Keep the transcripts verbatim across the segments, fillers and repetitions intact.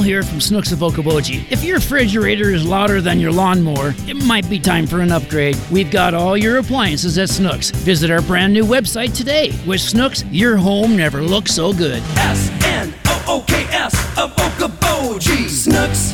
here from Snooks of Okoboji. If your refrigerator is louder than your lawnmower, it might be time for an upgrade. We've got all your appliances at Snooks. Visit our brand new website today. With Snooks, your home never looks so good. S N O O K S of Okoboji. Snooks.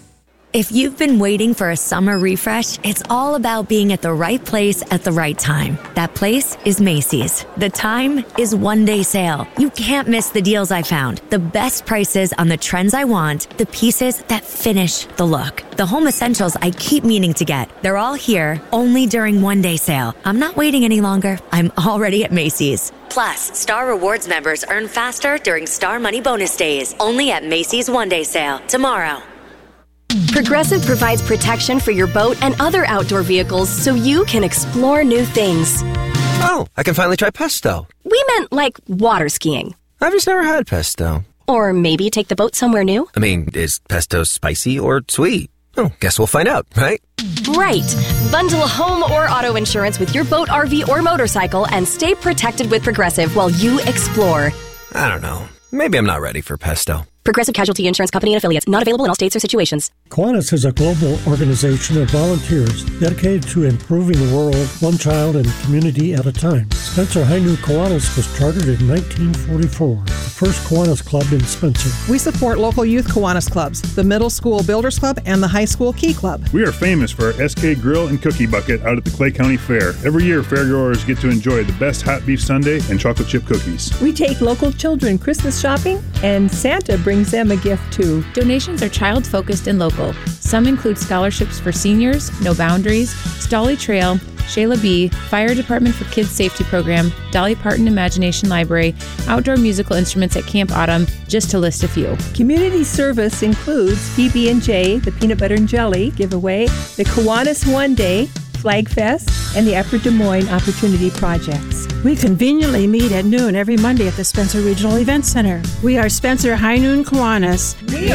If you've been waiting for a summer refresh, it's all about being at the right place at the right time. That place is Macy's. The time is one day sale. You can't miss the deals I found. The best prices on the trends I want, the pieces that finish the look. The home essentials I keep meaning to get. They're all here, only during one day sale. I'm not waiting any longer. I'm already at Macy's. Plus, Star Rewards members earn faster during Star Money Bonus Days. Only at Macy's one day sale tomorrow. Progressive provides protection for your boat and other outdoor vehicles so you can explore new things. Oh, I can finally try pesto. We meant like water skiing. I've just never had pesto. Or maybe take the boat somewhere new. I mean, is pesto spicy or sweet? Oh, guess we'll find out, right? Right. Bundle home or auto insurance with your boat, R V, or motorcycle and stay protected with Progressive while you explore. I don't know. Maybe I'm not ready for pesto. Progressive Casualty Insurance Company and Affiliates. Not available in all states or situations. Kiwanis is a global organization of volunteers dedicated to improving the world one child and community at a time. Spencer High Noon Kiwanis was chartered in nineteen forty-four, the first Kiwanis club in Spencer. We support local youth Kiwanis clubs, the Middle School Builders Club and the High School Key Club. We are famous for our S K Grill and Cookie Bucket out at the Clay County Fair. Every year, fairgoers get to enjoy the best hot beef sundae and chocolate chip cookies. We take local children Christmas shopping, and Santa brings them a gift too. Donations are child-focused and local. Some include scholarships for seniors, No Boundaries, Stolly Trail, Shayla B., Fire Department for Kids Safety Program, Dolly Parton Imagination Library, outdoor musical instruments at Camp Autumn, just to list a few. Community service includes P B and J, the Peanut Butter and Jelly giveaway, the Kiwanis One Day, Flag Fest, and the Upper Des Moines Opportunity Projects. We conveniently meet at noon every Monday at the Spencer Regional Event Center. We are Spencer High Noon Kiwanis. We